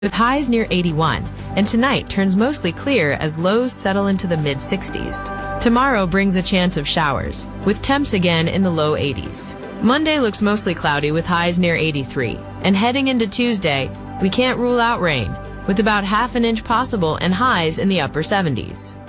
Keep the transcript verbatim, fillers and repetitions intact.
with highs near eighty-one, and tonight turns mostly clear as lows settle into the mid sixties. Tomorrow brings a chance of showers, with temps again in the low eighties. Monday looks mostly cloudy with highs near eighty-three, and heading into Tuesday, we can't rule out rain, with about half an inch possible and highs in the upper seventies.